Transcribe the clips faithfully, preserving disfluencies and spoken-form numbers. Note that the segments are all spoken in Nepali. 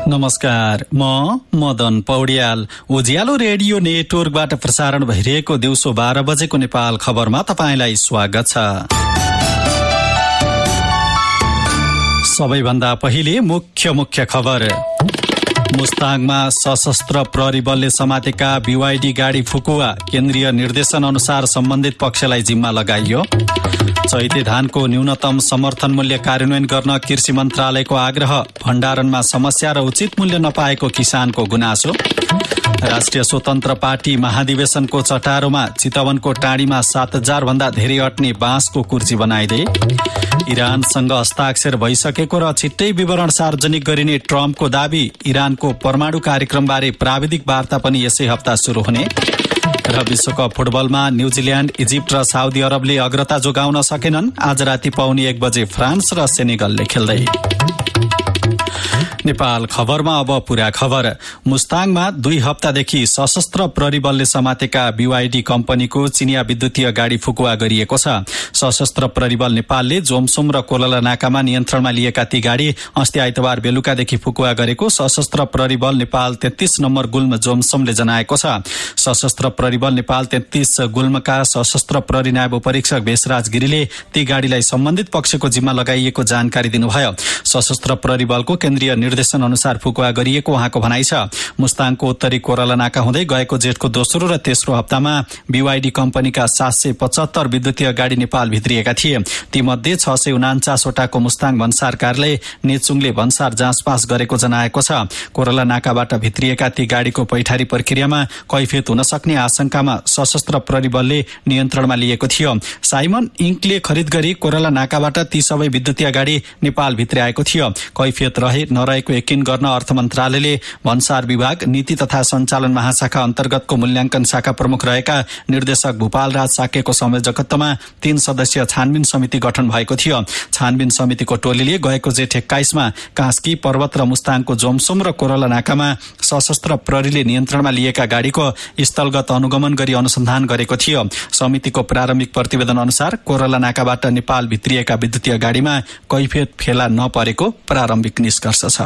नमस्कार, म मदन पौड्याल। उज्यालो रेडियो नेटवर्कबाट प्रसारण भइरहेको दिउँसो बाह्र बजेको नेपाल खबरमा तपाईंलाई स्वागत छ। सबैभन्दा पहिले मुख्य मुख्य खबर। मुस्ताङमा सशस्त्र प्रहरी बलले समातेका बीवाईडी गाडी फुकुवा केन्द्रीय निर्देशन अनुसार सम्बन्धित पक्षलाई जिम्मा लगाइयो। चैते धानको न्यूनतम समर्थन मूल्य कार्यान्वयन गर्न कृषि मन्त्रालयको आग्रह, भण्डारणमा समस्या र उचित मूल्य नपाएको किसानको गुनासो। राष्ट्रिय स्वतन्त्र पार्टी महाधिवेशनको चटारोमा चितवनको टाँडीमा सात हजार भन्दा धेरै अट्ने बाँसको कुर्सी बनाइदिए। इरानसँग हस्ताक्षर भइसकेको र छिट्टै विवरण सार्वजनिक गरिने ट्रम्पको दावी। इरानको परमाणु कार्यक्रमबारे प्राविधिक वार्ता पनि यसै हप्ता सुरु हुने। र विश्वकप फुटबलमा न्यूजील्याण्ड, इजिप्ट र साउदी अरबले अग्रता जोगाउन सकेनन्। आज राति पाउने एक बजे फ्रान्स र सेनेगलले खेल्दै। नेपाल खबरमा अब पूरा खबर। मुस्ताङमा दुई हप्तादेखि सशस्त्र प्रहरी बलले समातेका बीवाईडी कम्पनीको चिनिया विद्युतीय गाडी फुकुवा गरिएको छ। सशस्त्र प्रहरी बल नेपालले जोमसोम र कोलला नाकामा नियन्त्रणमा लिएका ती गाडी अस्ति आइतबार बेलुकादेखि फुकुवा गरेको सशस्त्र प्रहरी बल नेपाल तेत्तीस नम्बर गुल्म जोमसोमले जनाएको छ। सशस्त्र प्रहरी बल नेपाल तेत्तीस गुल्मका सशस्त्र प्रहरी नायब परीक्षक भेषराज गिरीले ती गाडीलाई सम्बन्धित पक्षको जिम्मा लगाइएको जानकारी दिनुभयो। सशस्त्र प्रहरी बलको केन्द्रीय निर्देशन अनुसार फुकुवा गरिएको उहाँको भनाइ छ। मुस्ताङको उत्तरी कोरला नाका हुँदै गएको जेठको दोस्रो र तेस्रो हप्तामा बीवाईडी कम्पनीका सात सय पचहत्तर विद्युतीय गाडी नेपाल भित्रिएका थिए। तीमध्ये छ सय उनाचासवटाको मुस्ताङ भन्सार कार्यालय नेचुङले भन्सार जाँचपास गरेको जनाएको छ। कोरला नाकाबाट भित्रिएका ती गाडीको पैठारी प्रक्रियामा कैफियत हुन सक्ने आशंकामा सशस्त्र प्रहरी बलले नियन्त्रणमा लिएको थियो। साइमन इङ्कले खरिद गरी कोरला नाकाबाट ती सबै विद्युतीय गाडी नेपाल भित्र्याएको थियो। कैफियत रहे नरहेको यकिन गर्न अर्थ मन्त्रालयले भन्सार विभाग नीति तथा सञ्चालन महाशाखा अन्तर्गतको मूल्याङ्कन शाखा प्रमुख रहेका निर्देशक भूपाल राज साकेको संयोजकत्वमा तीन सदस्यीय छानबिन समिति गठन भएको थियो। छानबिन समितिको टोलीले गएको जेठ एक्काइसमा कास्की, पर्वत र मुस्ताङको जोमसोम र कोरला नाकामा सशस्त्र प्रहरीले नियन्त्रणमा लिएका गाडीको स्थलगत अनुगमन गरी अनुसन्धान गरेको थियो। समितिको प्रारम्भिक प्रतिवेदन अनुसार कोरला नाकाबाट नेपाल भित्रिएका विद्युतीय गाडीमा कैफियत फेला नपरेको प्रारम्भिक निष्कर्ष छ।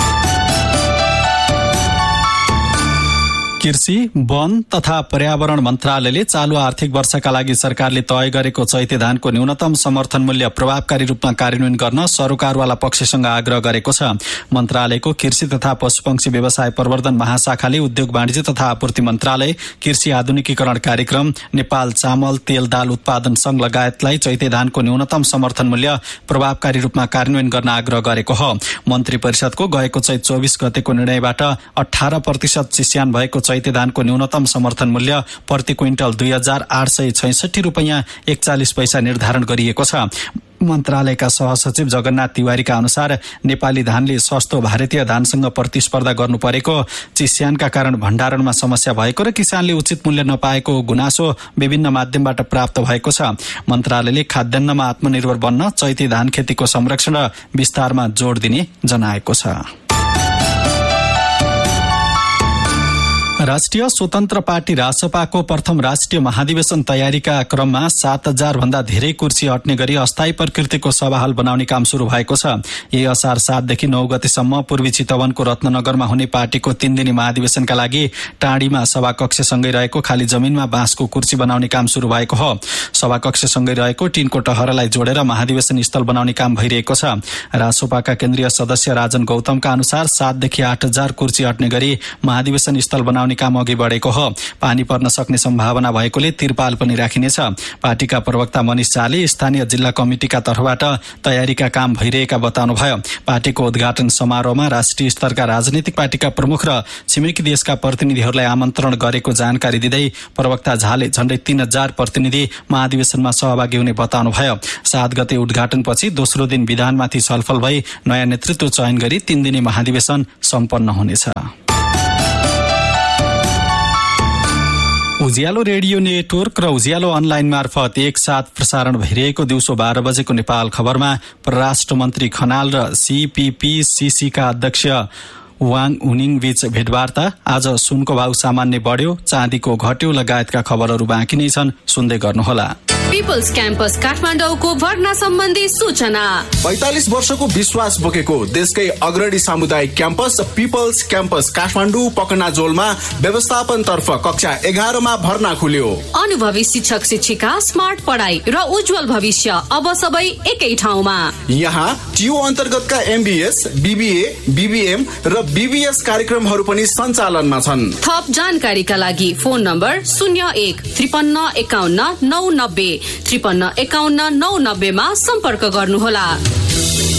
कृषि, वन तथा पर्यावरण मन्त्रालयले चालु आर्थिक वर्षका लागि सरकारले तय गरेको चैते धानको न्यूनतम समर्थन मूल्य प्रभावकारी रूपमा कार्यान्वयन गर्न सरोकारवाला पक्षसँग आग्रह गरेको छ। मन्त्रालयको कृषि तथा पशुपक्षी व्यवसाय प्रवर्धन महाशाखाले उद्योग वाणिज्य तथा आपूर्ति मन्त्रालय, कृषि आधुनिकीकरण कार्यक्रम, नेपाल चामल तेल दाल उत्पादन संघ लगायतलाई चैते धानको न्यूनतम समर्थन मूल्य प्रभावकारी रूपमा कार्यान्वयन गर्न आग्रह गरेको हो। मन्त्री परिषदको गएको चैत चौबिस गतेको निर्णयबाट अठारह प्रतिशत चिस्यान भएको चैते धानको न्यूनतम समर्थन मूल्य प्रति क्विन्टल दुई हजार आठ सय छैसठी रुपियाँ एकचालिस पैसा निर्धारण गरिएको छ। मन्त्रालयका सहसचिव जगन्नाथ तिवारीका अनुसार नेपाली धानले सस्तो भारतीय धानसँग प्रतिस्पर्धा गर्नु परेको, चिस्यानका कारण भण्डारणमा समस्या भएको र किसानले उचित मूल्य नपाएको गुनासो विभिन्न माध्यमबाट प्राप्त भएको छ। मन्त्रालयले खाद्यान्नमा आत्मनिर्भर बन्न चैते धान खेतीको संरक्षण र विस्तारमा जोड दिने जनाएको छ। राष्ट्रिय स्वतन्त्र पार्टी रासपाको प्रथम राष्ट्रिय महाधिवेशन तयारीका क्रममा सात हजार भन्दा धेरै कुर्सी अट्ने गरी अस्थायी प्रकृतिको सभा हल बनाउने काम शुरू भएको छ। यही असार सातदेखि नौ गतेसम्म पूर्वी चितवनको रत्ननगरमा हुने पार्टीको तीन दिने महाधिवेशनका लागि टाँडीमा सभाकक्षसँगै रहेको खाली जमिनमा बाँसको कुर्सी बनाउने काम शुरू भएको हो। सभाकक्षसँगै रहेको टिनको टहरालाई जोडेर महाधिवेशन स्थल बनाउने काम भइरहेको छ। रासोपाका केन्द्रीय सदस्य राजन गौतमका अनुसार सातदेखि आठ हजार कुर्सी अट्ने गरी महाधिवेशन स्थल बनाउने काम अघि बढेको हो। पानी पर्न सक्ने सम्भावना भएकोले तिरपाल पनि राखिनेछ। पार्टीका प्रवक्ता मनिष शाहले स्थानीय जिल्ला कमिटिका तर्फबाट तयारीका काम भइरहेका बताउनुभयो। पार्टीको उद्घाटन समारोहमा राष्ट्रिय स्तरका राजनीतिक पार्टीका प्रमुख र छिमेकी देशका प्रतिनिधिहरूलाई आमन्त्रण गरेको जानकारी दिँदै प्रवक्ता झाले झण्डै तीन हजार प्रतिनिधि महाधिवेशनमा सहभागी हुने बताउनुभयो। सात गते उद्घाटनपछि दोस्रो दिन विधानमाथि छलफल भई नयाँ नेतृत्व चयन गरी तीन दिने महाधिवेशन सम्पन्न हुनेछ। उज्यालो रेडियो नेटवर्क र उज्यालो अनलाइन मार्फत एकसाथ प्रसारण भइरहेको दिउँसो बाह्र बजेको नेपाल खबरमा परराष्ट्र मन्त्री खनाल र सीपीपी सीसीका अध्यक्ष वाङ उनिङ बीच भेटवार्ता। आज सुनको भाउ सामान्य बढ्यो, चाँदीको घट्यो लगायतका खबरहरू बाँकी नै छन्, सुन्दै गर्नुहोला। पिपल्स क्याम्पस काठमाडौँको भर्ना सम्बन्धी सूचना। पैंतालीस वर्षको विश्वास बोकेको देशकै अग्रणी सामुदायिक क्याम्पस पिपल्स क्याम्पस काठमाडौँ पकनाजोलमा व्यवस्थापन तर्फ कक्षा एघारमा भर्ना खुल्यो। अनुभवी शिक्षक शिक्षिका, स्मार्ट पढाइ र उज्जवल भविष्य अब सबै एकै ठाउँमा। यहाँ टियु अन्तर्गतका एमबीएस, बीबीए, बीबीएम र बीबीएस कार्यक्रमहरू पनि सञ्चालनमा छन्। थप जानकारीका लागि फोन नम्बर शून्य एक त्रिपन्न एकाउन्न नौ नब्बे त्रिपन्न एकाउन्न नौ नब्बेमा सम्पर्क गर्नुहोला।